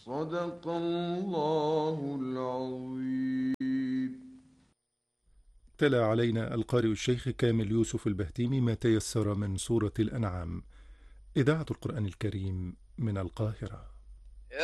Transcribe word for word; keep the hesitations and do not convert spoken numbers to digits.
صدق الله العظيم. تلا علينا القارئ الشيخ كامل يوسف البهتيمي ما تيسر من سورة الأنعام. إذاعة القرآن الكريم من القاهرة.